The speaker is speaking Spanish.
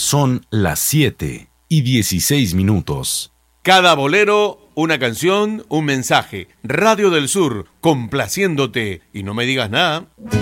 Son las 7:16. Cada bolero, una canción, un mensaje. Radio del Sur, complaciéndote. Y no me digas nada.